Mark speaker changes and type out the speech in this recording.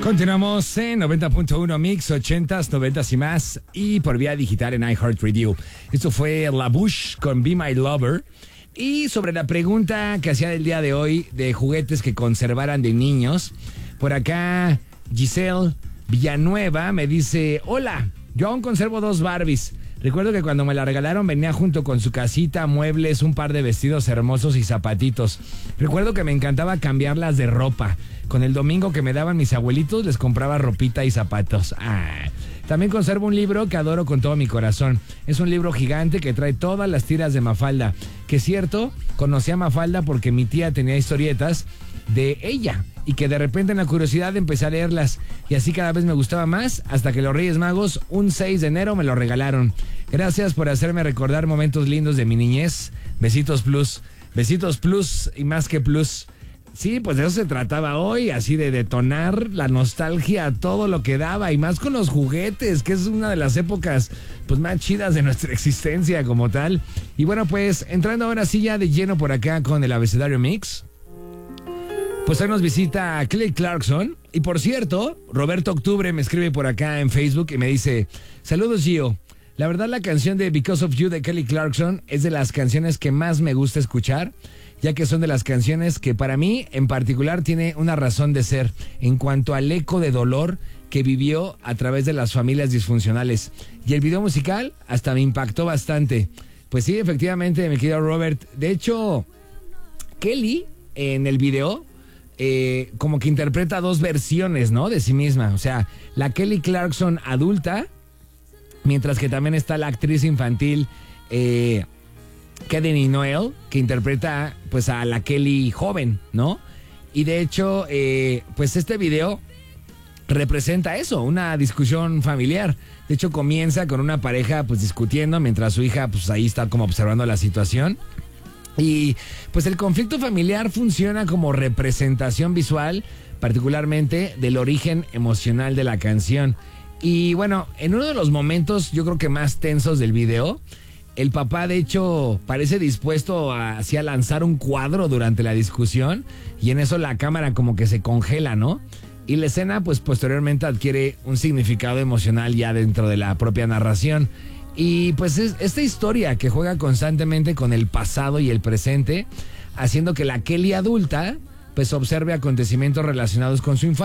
Speaker 1: Continuamos en 90.1 Mix, 80s, 90s y más, y por vía digital en iHeartRadio. Esto fue La Bush con Be My Lover. Y sobre la pregunta que hacía el día de hoy de juguetes que conservaran de niños, por acá Giselle Villanueva me dice: hola, yo aún conservo 2 Barbies. Recuerdo que cuando me la regalaron venía junto con su casita, muebles, un par de vestidos hermosos y zapatitos. Recuerdo que me encantaba cambiarlas de ropa. Con el domingo que me daban mis abuelitos les compraba ropita y zapatos. También conservo un libro que adoro con todo mi corazón. Es un libro gigante que trae todas las tiras de Mafalda. Que es cierto, conocí a Mafalda porque mi tía tenía historietas de ella y que de repente en la curiosidad empecé a leerlas y así cada vez me gustaba más hasta que los Reyes Magos un 6 de enero me lo regalaron. Gracias por hacerme recordar momentos lindos de mi niñez. Besitos plus y más que plus. Sí, pues de eso se trataba hoy, así de detonar la nostalgia a todo lo que daba y más con los juguetes, que es una de las épocas pues más chidas de nuestra existencia como tal. Y bueno, pues entrando ahora sí ya de lleno por acá con el abecedario Mix. Pues hoy nos visita Kelly Clarkson. Y por cierto, Roberto Octubre me escribe por acá en Facebook y me dice: saludos, Gio. La verdad, la canción de Because of You de Kelly Clarkson es de las canciones que más me gusta escuchar, ya que son de las canciones que para mí en particular tiene una razón de ser en cuanto al eco de dolor que vivió a través de las familias disfuncionales. Y el video musical hasta me impactó bastante. Pues sí, efectivamente, mi querido Robert. De hecho, Kelly en el video como que interpreta 2 versiones, ¿no?, de sí misma. O sea, la Kelly Clarkson adulta, mientras que también está la actriz infantil Kaden Noel, que interpreta pues a la Kelly joven, ¿no? Y de hecho, pues este video representa eso, una discusión familiar. De hecho, comienza con una pareja pues discutiendo mientras su hija pues ahí está como observando la situación. Y pues el conflicto familiar funciona como representación visual, particularmente del origen emocional de la canción. Y bueno, en uno de los momentos yo creo que más tensos del video, el papá de hecho parece dispuesto a lanzar un cuadro durante la discusión y en eso la cámara como que se congela, ¿no? Y la escena pues posteriormente adquiere un significado emocional ya dentro de la propia narración. Y pues es esta historia que juega constantemente con el pasado y el presente, haciendo que la Kelly adulta pues observe acontecimientos relacionados con su infancia.